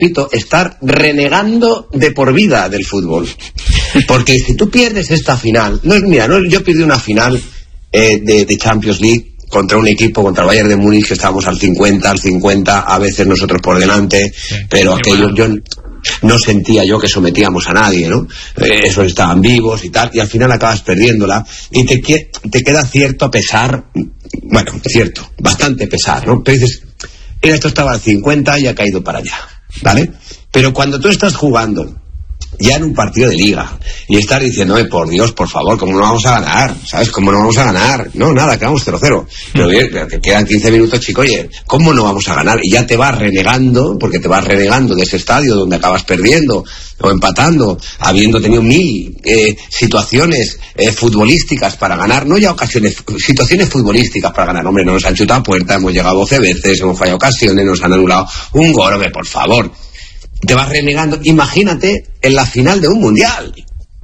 repito, estar renegando de por vida del fútbol. Porque si tú pierdes esta final, yo perdí una final de Champions League contra un equipo, contra el Bayern de Múnich, que estábamos al 50, a veces nosotros por delante, pero aquello yo no sentía yo que sometíamos a nadie, ¿no? Esos estaban vivos y tal, y al final acabas perdiéndola, y te queda cierto pesar, bastante pesar, ¿no? Pero dices, esto estaba al 50 y ha caído para allá, ¿vale? Pero cuando tú estás jugando ya en un partido de liga y estás diciendo, por Dios, por favor, ¿cómo no vamos a ganar? ¿Sabes? ¿Cómo no vamos a ganar? No, nada, quedamos 0-0. Pero oye, que quedan 15 minutos, chico, oye, ¿cómo no vamos a ganar? Y ya te vas renegando, porque te vas renegando de ese estadio donde acabas perdiendo o empatando, habiendo tenido 1000 situaciones futbolísticas para ganar, no ya situaciones futbolísticas para ganar. Hombre, no nos han chutado a puerta, hemos llegado 12 veces, hemos fallado ocasiones, nos han anulado un gol, hombre, por favor. Te vas renegando. Imagínate en la final de un mundial.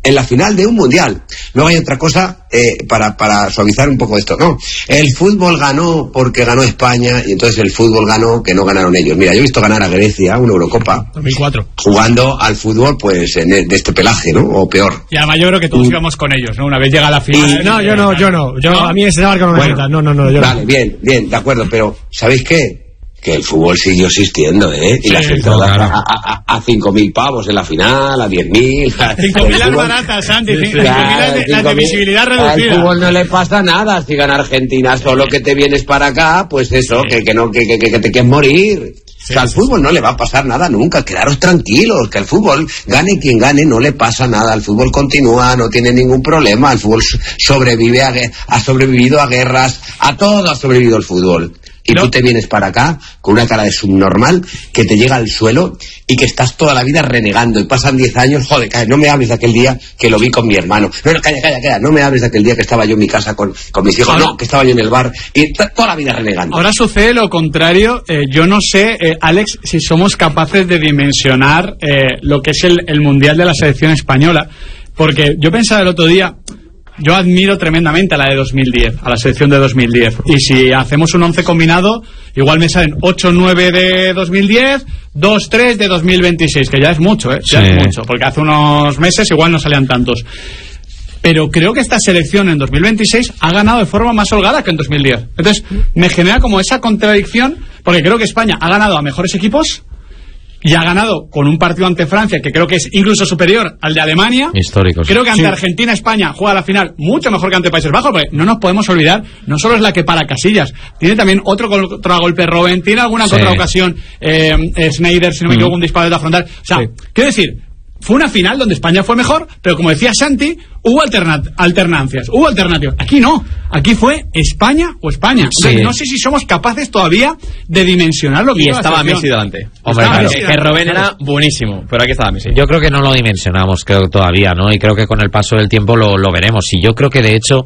Luego hay otra cosa para suavizar un poco esto. No, el fútbol ganó porque ganó España y entonces el fútbol ganó que no ganaron ellos. Mira, yo he visto ganar a Grecia una Eurocopa 2004 jugando al fútbol pues de este pelaje, ¿no? O peor. Y además yo creo que todos íbamos con ellos, ¿no? Una vez llega la final. Yo no. A mí ese barco no me gusta. No. Vale, bien, de acuerdo, pero ¿sabéis qué? Que el fútbol siguió existiendo, ¿eh? Y sí, las entradas a 5.000 pavos en la final, a 10.000. 5.000 las baratas, Santi. 5.000 las de visibilidad reducida. Al fútbol no le pasa nada si gana Argentina, solo que te vienes para acá, pues eso, que te quieres morir. O sea, al fútbol no le va a pasar nada nunca, quedaros tranquilos, que al fútbol, gane quien gane, no le pasa nada, el fútbol continúa, no tiene ningún problema, el fútbol ha sobrevivido a guerras, a todo ha sobrevivido el fútbol. Y tú te vienes para acá con una cara de subnormal que te llega al suelo y que estás toda la vida renegando y pasan 10 años, joder, no me hables de aquel día que lo vi con mi hermano, no, calla, no me hables de aquel día que estaba yo en mi casa con mis hijos, no, que estaba yo en el bar y toda la vida renegando. Ahora sucede lo contrario, yo no sé, Alex, si somos capaces de dimensionar lo que es el Mundial de la selección española, porque yo pensaba el otro día, yo admiro tremendamente a la de 2010, a la selección de 2010. Y si hacemos un 11 combinado, igual me salen 8-9 de 2010, 2-3 de 2026, que ya es mucho, ya es mucho, porque hace unos meses igual no salían tantos. Pero creo que esta selección en 2026 ha ganado de forma más holgada que en 2010. Entonces, me genera como esa contradicción, porque creo que España ha ganado a mejores equipos, y ha ganado con un partido ante Francia que creo que es incluso superior al de Alemania. Histórico. Creo que ante Argentina, España juega la final mucho mejor que ante Países Bajos, porque no nos podemos olvidar, no solo es la que para Casillas, tiene también otro contragolpe Robben, tiene alguna otra ocasión Sneijder, si no me equivoco, un disparo de la frontal. O sea, quiero decir, fue una final donde España fue mejor, pero como decía Santi, hubo alternancias, hubo alternativas. Aquí no, aquí fue España o España. Entonces, no sé si somos capaces todavía de dimensionar lo que y estaba Messi delante. Hombre, claro, que Robben era buenísimo, pero aquí estaba Messi. Yo creo que no lo dimensionamos, creo todavía, ¿no? Y creo que con el paso del tiempo lo veremos. Y yo creo que de hecho,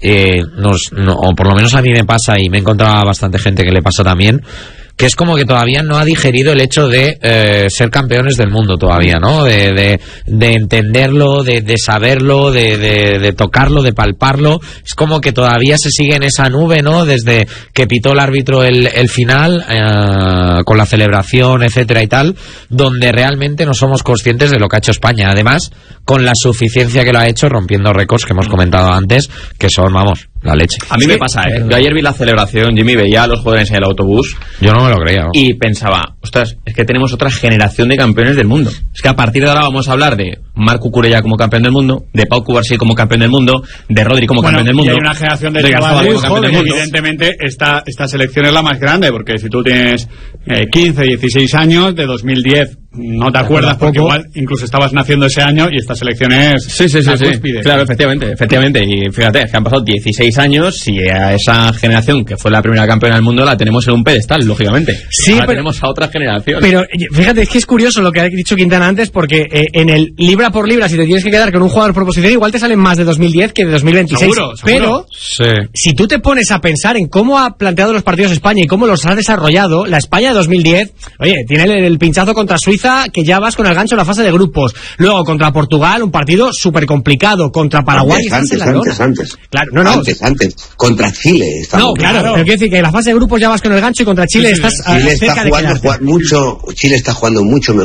o por lo menos a mí me pasa, y me he encontrado a bastante gente que le pasa también, que es como que todavía no ha digerido el hecho de ser campeones del mundo todavía, ¿no? De entenderlo, de saberlo, de tocarlo, de palparlo. Es como que todavía se sigue en esa nube, ¿no? Desde que pitó el árbitro el final, con la celebración, etcétera y tal, donde realmente no somos conscientes de lo que ha hecho España. Además, con la suficiencia que lo ha hecho, rompiendo récords que hemos comentado antes, que son, vamos, la leche. A mí me pasa, yo ayer vi la celebración, Jimmy, veía a los jóvenes en el autobús. Yo no me lo creía, ¿no? Y pensaba, ostras, es que tenemos otra generación de campeones del mundo. Es que a partir de ahora vamos a hablar de Marc Cucurella como campeón del mundo, de Pau Cubarsí como campeón del mundo, de Rodri como campeón del mundo. Y hay una generación de chavales muy jóvenes. Evidentemente, esta selección es la más grande, porque si tú tienes 15, 16 años, de 2010, no te acuerdas porque igual incluso estabas naciendo ese año y esta selección es sí. Claro, efectivamente, y fíjate, que han pasado 16 años y a esa generación que fue la primera campeona del mundo la tenemos en un pedestal, lógicamente. Sí, ahora tenemos a otra generación. Pero fíjate, es que es curioso lo que ha dicho Quintana antes, porque en el libra por libra, si te tienes que quedar con un jugador por posición, igual te salen más de 2010 que de 2026. Seguro. Pero si tú te pones a pensar en cómo ha planteado los partidos España y cómo los ha desarrollado, la España de 2010, oye, tiene el pinchazo contra Suiza, que ya vas con el gancho en la fase de grupos. Luego contra Portugal, un partido súper complicado. Contra Paraguay. Antes. Claro, Antes. Contra Chile. No, claro. Pero quiero decir que en la fase de grupos ya vas con el gancho y contra Chile estás Chile cerca está jugando mucho. Chile está jugando mucho mejor